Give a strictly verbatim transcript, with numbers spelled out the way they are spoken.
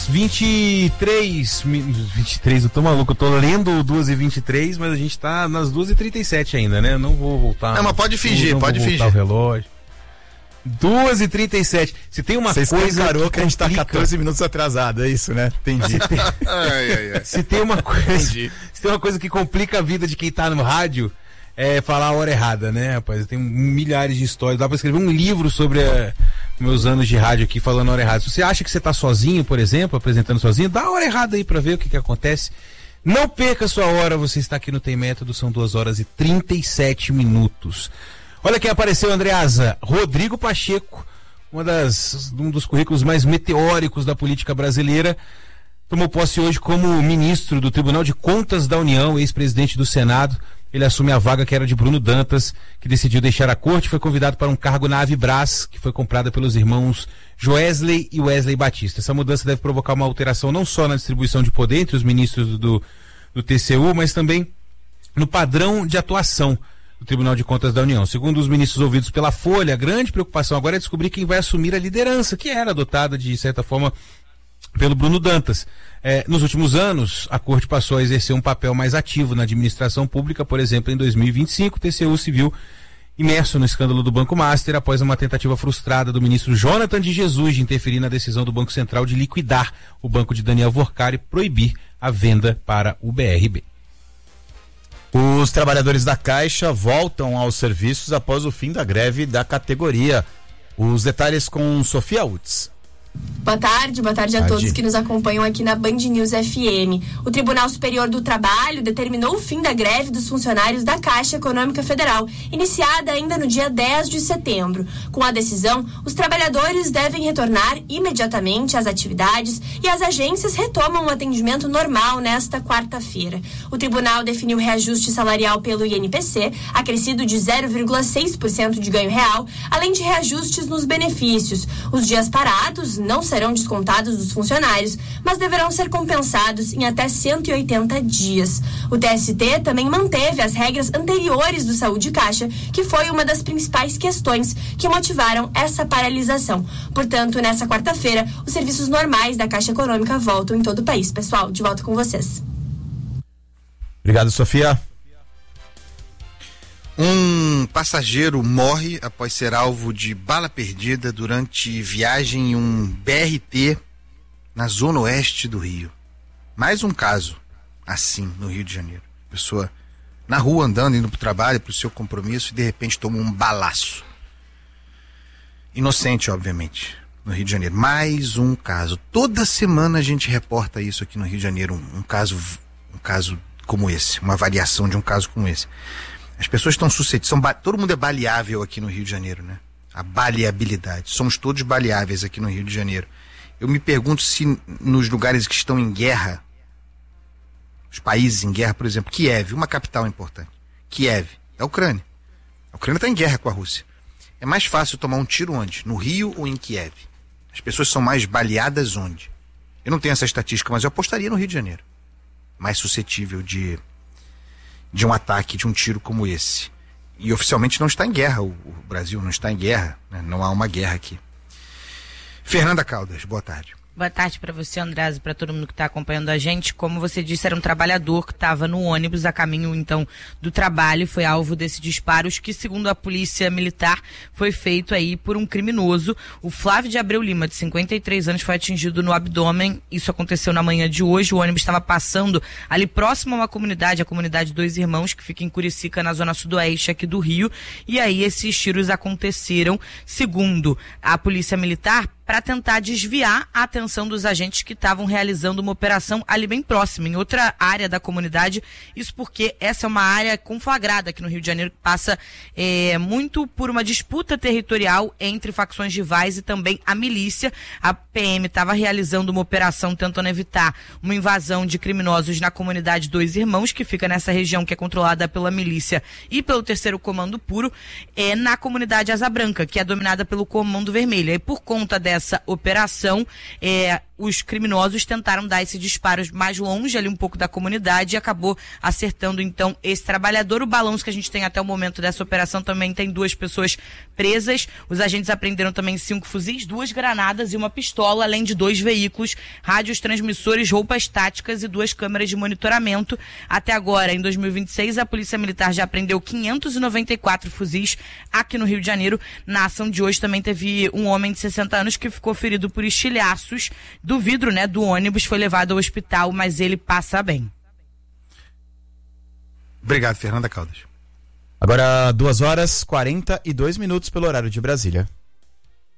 vinte e três, vinte e três, eu tô maluco, eu tô lendo duas e vinte e três, mas a gente tá nas duas e trinta e sete ainda, né? Não vou voltar. Não, mas pode fingir, não pode vou fingir. O relógio. duas e trinta e sete. Se tem uma Vocês coisa que, que, que a gente tá catorze minutos atrasado, é isso, né? Entendi. Se tem, ai, ai, ai. Se tem uma coisa, Entendi. se tem uma coisa que complica a vida de quem tá no rádio, é falar a hora errada, né, rapaz? Tem milhares de histórias. Dá pra escrever um livro sobre a, meus anos de rádio aqui falando a hora errada. Se você acha que você tá sozinho, por exemplo, apresentando sozinho, dá a hora errada aí pra ver o que que acontece. Não perca a sua hora, você está aqui no Tem Método, são duas horas e trinta e sete minutos. Olha quem apareceu, Andreasa. Rodrigo Pacheco, uma das, um dos currículos mais meteóricos da política brasileira, tomou posse hoje como ministro do Tribunal de Contas da União, ex-presidente do Senado. Ele assume a vaga que era de Bruno Dantas, que decidiu deixar a corte, foi convidado para um cargo na Avibras, que foi comprada pelos irmãos Joesley e Wesley Batista. Essa mudança deve provocar uma alteração não só na distribuição de poder entre os ministros do, do T C U, mas também no padrão de atuação do Tribunal de Contas da União. Segundo os ministros ouvidos pela Folha, a grande preocupação agora é descobrir quem vai assumir a liderança, que era adotada de certa forma pelo Bruno Dantas. É, nos últimos anos, a Corte passou a exercer um papel mais ativo na administração pública. Por exemplo, em dois mil e vinte e cinco, o T C U se viu imerso no escândalo do Banco Master após uma tentativa frustrada do ministro Jonathan de Jesus de interferir na decisão do Banco Central de liquidar o banco de Daniel Vorkar e proibir a venda para o B R B. Os trabalhadores da Caixa voltam aos serviços após o fim da greve da categoria. Os detalhes com Sofia Utz. Boa tarde, boa tarde a Tarde. todos que nos acompanham aqui na Band News F M. O Tribunal Superior do Trabalho determinou o fim da greve dos funcionários da Caixa Econômica Federal, iniciada ainda no dia dez de setembro. Com a decisão, os trabalhadores devem retornar imediatamente às atividades e as agências retomam o atendimento normal nesta quarta-feira. O tribunal definiu reajuste salarial pelo I N P C, acrescido de zero vírgula seis por cento de ganho real, além de reajustes nos benefícios. Os dias parados não serão descontados dos funcionários, mas deverão ser compensados em até cento e oitenta dias. O T S T também manteve as regras anteriores do Saúde Caixa, que foi uma das principais questões que motivaram essa paralisação. Portanto, nessa quarta-feira, os serviços normais da Caixa Econômica voltam em todo o país. Pessoal, de volta com vocês. Obrigado, Sofia. Um passageiro morre após ser alvo de bala perdida durante viagem em um B R T na zona oeste do Rio. Mais um caso assim no Rio de Janeiro. Pessoa na rua andando, indo para o trabalho, para o seu compromisso, e de repente toma um balaço. Inocente, obviamente, no Rio de Janeiro. Mais um caso. Toda semana a gente reporta isso aqui no Rio de Janeiro, um, um caso, um caso como esse, uma variação de um caso como esse. As pessoas estão suscetíveis, são, todo mundo é baleável aqui no Rio de Janeiro, né? A baleabilidade. Somos todos baleáveis aqui no Rio de Janeiro. Eu me pergunto se nos lugares que estão em guerra, os países em guerra, por exemplo, Kiev, uma capital importante. Kiev, é a Ucrânia. A Ucrânia está em guerra com a Rússia. É mais fácil tomar um tiro onde? No Rio ou em Kiev? As pessoas são mais baleadas onde? Eu não tenho essa estatística, mas eu apostaria no Rio de Janeiro. Mais suscetível de... de um ataque, de um tiro como esse. E oficialmente não está em guerra, o, o Brasil não está em guerra, né? Não há uma guerra aqui. Fernanda Caldas, boa tarde. Boa tarde para você, Andreasa, e para todo mundo que está acompanhando a gente. Como você disse, era um trabalhador que estava no ônibus a caminho, então, do trabalho, foi alvo desses disparos que, segundo a polícia militar, foi feito aí por um criminoso. O Flávio de Abreu Lima, de cinquenta e três anos, foi atingido no abdômen. Isso aconteceu na manhã de hoje. O ônibus estava passando ali próximo a uma comunidade, a comunidade Dois Irmãos, que fica em Curicica, na zona sudoeste aqui do Rio. E aí esses tiros aconteceram, segundo a polícia militar, para tentar desviar a atenção dos agentes que estavam realizando uma operação ali bem próxima, em outra área da comunidade. Isso porque essa é uma área conflagrada aqui no Rio de Janeiro, que passa é, muito por uma disputa territorial entre facções rivais e também a milícia. A P M estava realizando uma operação tentando evitar uma invasão de criminosos na comunidade Dois Irmãos, que fica nessa região que é controlada pela milícia e pelo Terceiro Comando Puro, é, na comunidade Asa Branca, que é dominada pelo Comando Vermelho. E por conta dessa nessa operação. É, os criminosos tentaram dar esses disparos mais longe, ali um pouco da comunidade, e acabou acertando então esse trabalhador. O balanço que a gente tem até o momento dessa operação também tem duas pessoas presas. Os agentes apreenderam também cinco fuzis, duas granadas e uma pistola, além de dois veículos, rádios, transmissores, roupas táticas e duas câmeras de monitoramento. Até agora, em dois mil e vinte e seis, a Polícia Militar já apreendeu quinhentos e noventa e quatro fuzis aqui no Rio de Janeiro. Na ação de hoje também teve um homem de sessenta anos que ficou ferido por estilhaços do vidro, né, do ônibus, foi levado ao hospital, mas ele passa bem. Obrigado, Fernanda Caldas. Agora, duas horas e quarenta e dois minutos pelo horário de Brasília.